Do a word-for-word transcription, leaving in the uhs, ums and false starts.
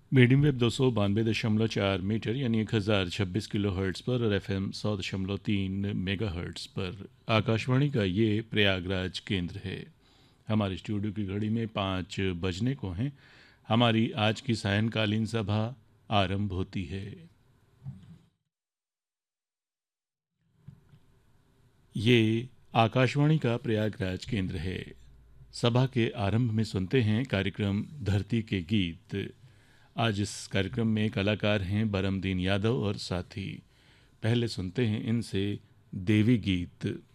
Medium wave दो सौ बानवे दशमलव चार मीटर यानी एक हज़ार छब्बीस किलो हर्ट्स पर और एफ एम सौ दशमलव तीन मेगा हर्ट्स पर आकाशवाणी का ये प्रयागराज केंद्र है। हमारे स्टूडियो की घड़ी में पाँच बजने को हैं। हमारी आज की सायंकालीन सभा आरंभ होती है। ये आकाशवाणी का प्रयागराज केंद्र है। सभा के आरंभ में सुनते हैं कार्यक्रम धरती के गीत। आज इस कार्यक्रम में कलाकार हैं बरमदीन यादव और साथी। पहले सुनते हैं इनसे देवी गीत।